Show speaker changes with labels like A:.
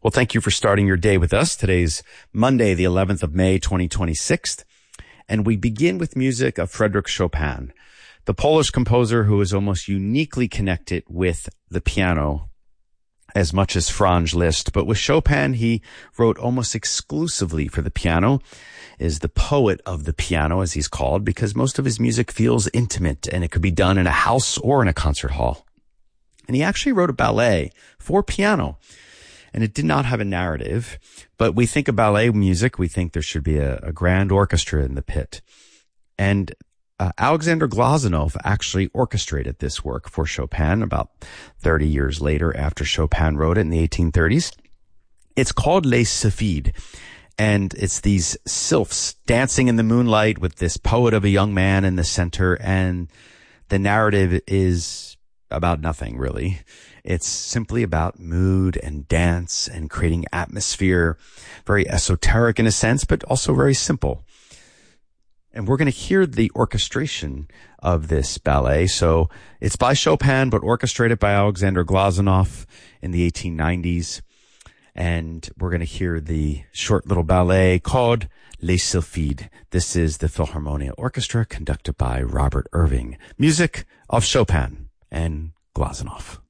A: Well, thank you for starting your day with us. Today's Monday, the 11th of May, 2026. And we begin with music of Frédéric Chopin, the Polish composer who is almost uniquely connected with the piano as much as Franz Liszt. But with Chopin, he wrote almost exclusively for the piano, is the poet of the piano, as he's called, because most of his music feels intimate and it could be done in a house or in a concert hall. And he actually wrote a ballet for piano. And it did not have a narrative, but we think of ballet music, we think there should be a grand orchestra in the pit. And Alexander Glazunov actually orchestrated this work for Chopin about 30 years later after Chopin wrote it in the 1830s. It's called Les Sylphides, and it's these sylphs dancing in the moonlight with this poet of a young man in the center, and the narrative is about nothing, really. It's simply about mood and dance and creating atmosphere, very esoteric in a sense, but also very simple. And we're going to hear the orchestration of this ballet. So it's by Chopin, but orchestrated by Alexander Glazunov in the 1890s. And we're going to hear the short little ballet called Les Sylphides. This is the Philharmonia Orchestra conducted by Robert Irving. Music of Chopin and Glazunov.